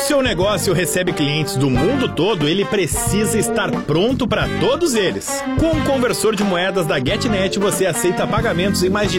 seu negócio recebe clientes do mundo todo, ele precisa estar pronto para todos eles. Com o conversor de moedas da GetNet, você aceita pagamentos em mais de